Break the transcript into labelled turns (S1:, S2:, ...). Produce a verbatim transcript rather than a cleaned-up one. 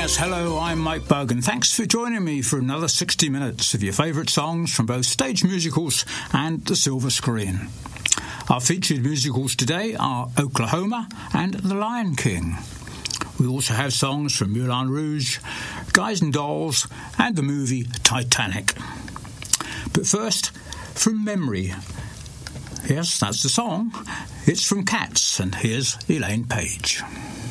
S1: Yes, hello, I'm Mike Bugg, and thanks for joining me for another sixty minutes of your favourite songs from both stage musicals and the silver screen. Our featured musicals today are Oklahoma and The Lion King. We also have songs from Moulin Rouge, Guys and Dolls, and the movie Titanic. But first, from memory. Yes, that's the song. It's from Cats, and here's Elaine Paige.